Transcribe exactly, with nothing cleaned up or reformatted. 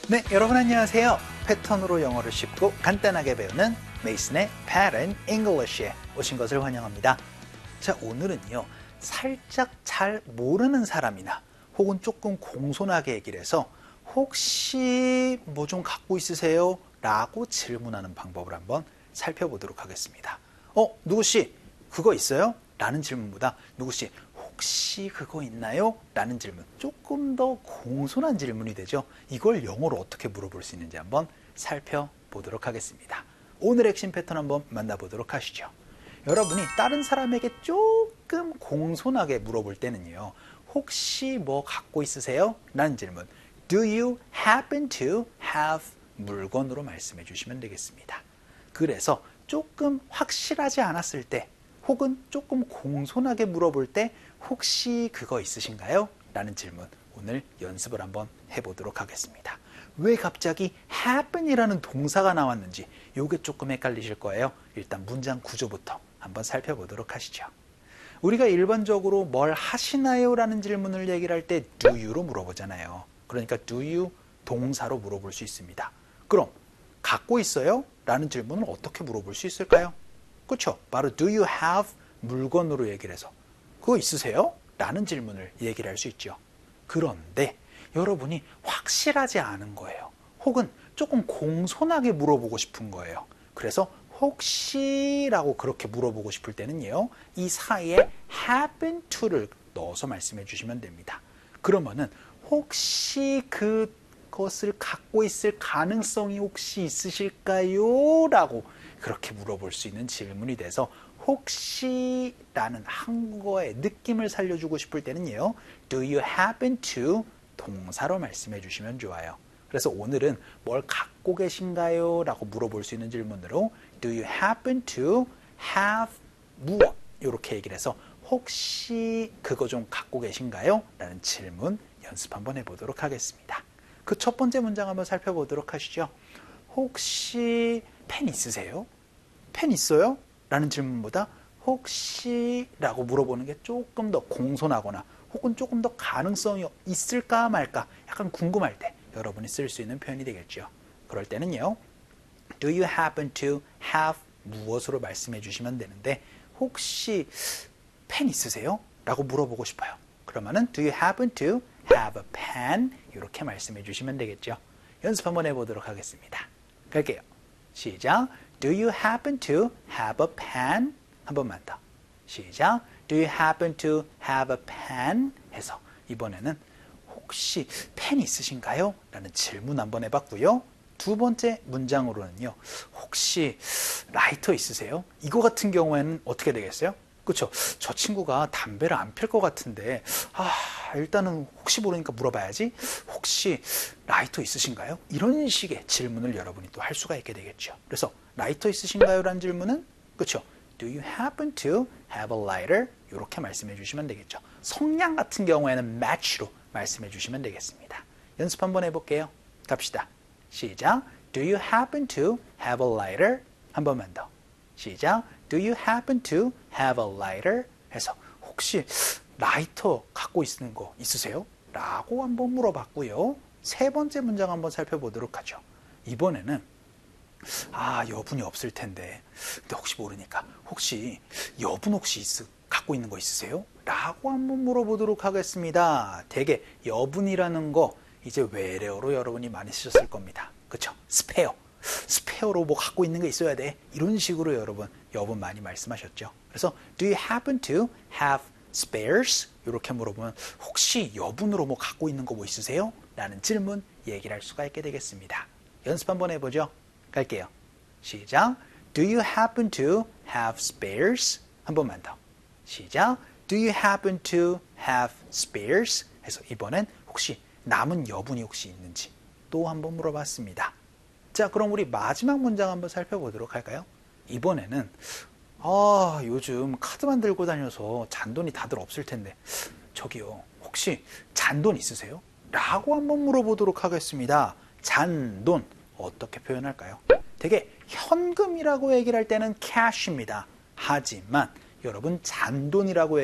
네, 여러분 안녕하세요. 패턴으로 영어를 쉽고 간단하게 배우는 메이슨의 Pattern English에 오신 것을 환영합니다. 자, 오늘은요, 살짝 잘 모르는 사람이나 혹은 조금 공손하게 얘기를 해서 혹시 뭐 좀 갖고 있으세요? 라고 질문하는 방법을 한번 살펴보도록 하겠습니다. 어, 누구씨 그거 있어요? 라는 질문보다 누구씨 혹시 그거 있나요? 라는 질문, 조금 더 공손한 질문이 되죠. 이걸 영어로 어떻게 물어볼 수 있는지 한번 살펴보도록 하겠습니다. 오늘의 핵심 패턴 한번 만나보도록 하시죠. 여러분이 다른 사람에게 조금 공손하게 물어볼 때는요, 혹시 뭐 갖고 있으세요? 라는 질문, Do you happen to have 물건으로 말씀해 주시면 되겠습니다. 그래서 조금 확실하지 않았을 때 혹은 조금 공손하게 물어볼 때 혹시 그거 있으신가요? 라는 질문, 오늘 연습을 한번 해보도록 하겠습니다. 왜 갑자기 happen이라는 동사가 나왔는지 이게 조금 헷갈리실 거예요. 일단 문장 구조부터 한번 살펴보도록 하시죠. 우리가 일반적으로 뭘 하시나요? 라는 질문을 얘기를 할 때 do you로 물어보잖아요. 그러니까 do you 동사로 물어볼 수 있습니다. 그럼 갖고 있어요? 라는 질문을 어떻게 물어볼 수 있을까요? 그렇죠? 바로 do you have 물건으로 얘기를 해서 그거 있으세요? 라는 질문을 얘기를 할 수 있죠. 그런데 여러분이 확실하지 않은 거예요. 혹은 조금 공손하게 물어보고 싶은 거예요. 그래서 혹시 라고 그렇게 물어보고 싶을 때는요, 이 사이에 happen to를 넣어서 말씀해 주시면 됩니다. 그러면은 혹시 그것을 갖고 있을 가능성이 혹시 있으실까요? 라고 그렇게 물어볼 수 있는 질문이 돼서 혹시 라는 한국어의 느낌을 살려주고 싶을 때는요, Do you happen to 동사로 말씀해 주시면 좋아요. 그래서 오늘은 뭘 갖고 계신가요? 라고 물어볼 수 있는 질문으로 Do you happen to have 무엇? 이렇게 얘기를 해서 혹시 그거 좀 갖고 계신가요? 라는 질문 연습 한번 해보도록 하겠습니다. 그 첫 번째 문장 한번 살펴보도록 하시죠. 혹시 펜 있으세요? 펜 있어요? 라는 질문보다 혹시 라고 물어보는 게 조금 더 공손하거나 혹은 조금 더 가능성이 있을까 말까 약간 궁금할 때 여러분이 쓸 수 있는 표현이 되겠죠. 그럴 때는요, Do you happen to have 무엇으로 말씀해 주시면 되는데 혹시 펜 있으세요? 라고 물어보고 싶어요. 그러면은 Do you happen to have a pen? 이렇게 말씀해 주시면 되겠죠. 연습 한번 해보도록 하겠습니다. 갈게요. 시작. Do you happen to have a pen? 한 번만 더. 시작. Do you happen to have a pen? 해서 이번에는 혹시 펜 있으신가요? 라는 질문 한번 해봤고요. 두 번째 문장으로는요, 혹시 라이터 있으세요? 이거 같은 경우에는 어떻게 되겠어요? 그렇죠? 저 친구가 담배를 안 필 것 같은데 아, 일단은 혹시 모르니까 물어봐야지. 혹시 라이터 있으신가요? 이런 식의 질문을 여러분이 또 할 수가 있게 되겠죠. 그래서 라이터 있으신가요? 라는 질문은 그렇죠? Do you happen to have a lighter? 이렇게 말씀해 주시면 되겠죠. 성량 같은 경우에는 match로 말씀해 주시면 되겠습니다. 연습 한번 해볼게요. 갑시다. 시작. Do you happen to have a lighter? 한 번만 더. 시작. Do you happen to have a lighter? 해서 혹시 라이터 갖고 있는 거 있으세요? 라고 한번 물어봤고요. 세 번째 문장 한번 살펴보도록 하죠. 이번에는 아, 여분이 없을 텐데 근데 혹시 모르니까 혹시 여분 혹시 있, 갖고 있는 거 있으세요? 라고 한번 물어보도록 하겠습니다. 되게 여분이라는 거 이제 외래어로 여러분이 많이 쓰셨을 겁니다. 그렇죠? 스페어. 스페어로 뭐 갖고 있는 게 있어야 돼. 이런 식으로 여러분 여분 많이 말씀하셨죠. 그래서 Do you happen to have spares? 이렇게 물어보면 혹시 여분으로 뭐 갖고 있는 거 뭐 있으세요? 라는 질문 얘기를 할 수가 있게 되겠습니다. 연습 한번 해보죠. 갈게요. 시작. Do you happen to have spares? 한 번만 더. 시작. Do you happen to have spares? 해서 이번엔 혹시 남은 여분이 혹시 있는지 또 한번 물어봤습니다. 자, 그럼 우리 마지막 문장 한번 살펴보도록 할까요? 이번에는 아, 요즘 카드만 들고 다녀서 잔돈이 다들 없을 텐데 저기요, 혹시 잔돈 있으세요? 라고 한번 물어보도록 하겠습니다. 잔돈 어떻게 표현할까요? 되게 현금이라고 얘기를 할 때는 cash입니다. 하지만 여러분 잔돈이라고